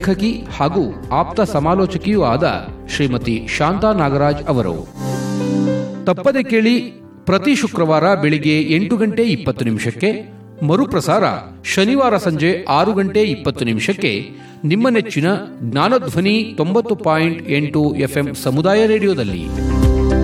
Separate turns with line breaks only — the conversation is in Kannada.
ಲೇಖಕಿ ಹಾಗೂ ಆಪ್ತ ಸಮಾಲೋಚಕಿಯೂ ಆದ ಶ್ರೀಮತಿ ಶಾಂತಾ ನಾಗರಾಜ್ ಅವರು. ತಪ್ಪದೆ ಕೇಳಿ, ಪ್ರತಿ ಶುಕ್ರವಾರ ಬೆಳಿಗ್ಗೆ 8:20 ಮರುಪ್ರಸಾರ ಶನಿವಾರ ಸಂಜೆ 6:20 ನಿಮ್ಮ ನೆಚ್ಚಿನ ಜ್ಞಾನಧ್ವನಿ 90.8 FM ಸಮುದಾಯ ರೇಡಿಯೋದಲ್ಲಿ.